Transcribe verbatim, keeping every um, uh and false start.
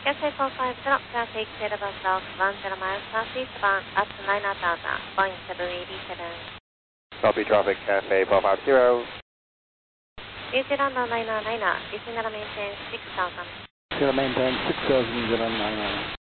Cathay four five zero, traffic zero south, one zero miles southeastbound at nine thousand, Boeing seven eighty-seven. Copy traffic, Cathay four five zero. New Zealand nine nine nine, descend and maintain six thousand. Zero maintain six thousand, zero nine nine.